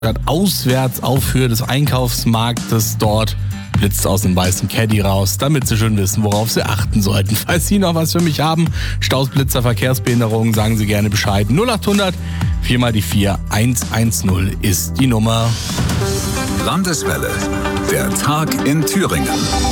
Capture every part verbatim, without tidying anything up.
auswärts auf Höhe des Einkaufsmarktes dort blitzt aus dem weißen Caddy raus, damit Sie schon wissen, worauf Sie achten sollten. Falls Sie noch was für mich haben, Staus, Blitzer, Verkehrsbehinderungen, sagen Sie gerne Bescheid. null acht hundert vier mal die vier eins eins null ist die Nummer. Landeswelle, der Tag in Thüringen.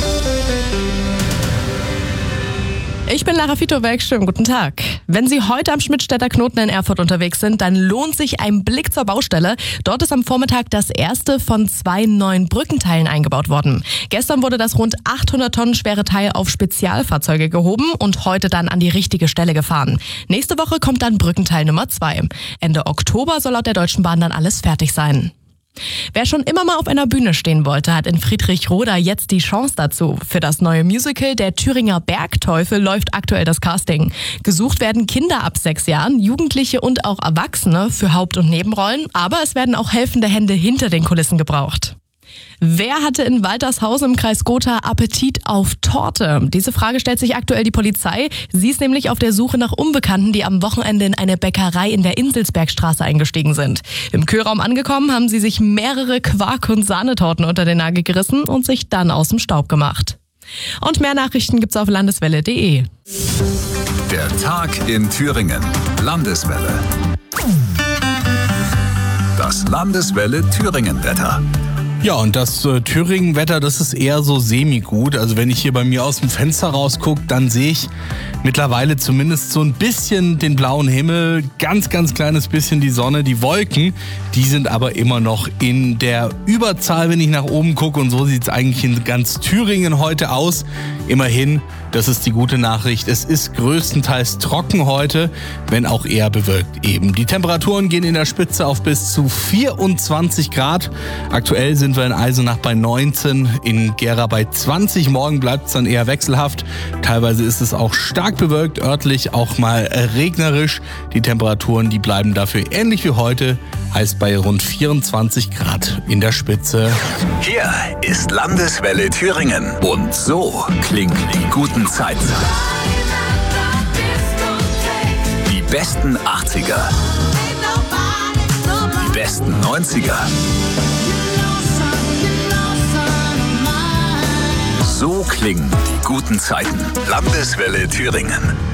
Ich bin Lara Fitowek, schönen guten Tag. Wenn Sie heute am Schmidtstädter Knoten in Erfurt unterwegs sind, dann lohnt sich ein Blick zur Baustelle. Dort ist am Vormittag das erste von zwei neuen Brückenteilen eingebaut worden. Gestern wurde das rund achthundert Tonnen schwere Teil auf Spezialfahrzeuge gehoben und heute dann an die richtige Stelle gefahren. Nächste Woche kommt dann Brückenteil Nummer zwei. Ende Oktober soll laut der Deutschen Bahn dann alles fertig sein. Wer schon immer mal auf einer Bühne stehen wollte, hat in Friedrichroda jetzt die Chance dazu. Für das neue Musical Der Thüringer Bergteufel läuft aktuell das Casting. Gesucht werden Kinder ab sechs Jahren, Jugendliche und auch Erwachsene für Haupt- und Nebenrollen, aber es werden auch helfende Hände hinter den Kulissen gebraucht. Wer hatte in Waltershausen im Kreis Gotha Appetit auf Torte? Diese Frage stellt sich aktuell die Polizei. Sie ist nämlich auf der Suche nach Unbekannten, die am Wochenende in eine Bäckerei in der Inselsbergstraße eingestiegen sind. Im Kühlraum angekommen, haben sie sich mehrere Quark- und Sahnetorten unter den Nagel gerissen und sich dann aus dem Staub gemacht. Und mehr Nachrichten gibt's auf landeswelle punkt de. Der Tag in Thüringen. Landeswelle. Das Landeswelle Thüringen-Wetter. Ja, und das äh, Thüringen-Wetter, das ist eher so semi-gut. Also wenn ich hier bei mir aus dem Fenster rausgucke, dann sehe ich mittlerweile zumindest so ein bisschen den blauen Himmel, ganz, ganz kleines bisschen die Sonne, die Wolken, die sind aber immer noch in der Überzahl, wenn ich nach oben gucke. Und so sieht es eigentlich in ganz Thüringen heute aus. Immerhin, das ist die gute Nachricht, es ist größtenteils trocken heute, wenn auch eher bewölkt eben. Die Temperaturen gehen in der Spitze auf bis zu vierundzwanzig Grad. Aktuell sind wir in Eisenach bei neunzehn, in Gera bei zwanzig. Morgen bleibt es dann eher wechselhaft. Teilweise ist es auch stark bewölkt, örtlich auch mal regnerisch. Die Temperaturen, die bleiben dafür ähnlich wie heute, heißt bei rund vierundzwanzig Grad in der Spitze. Hier ist Landeswelle Thüringen. Und so klingen die guten Zeiten. Die besten achtziger. Die besten neunziger. So klingen die guten Zeiten. Landeswelle Thüringen.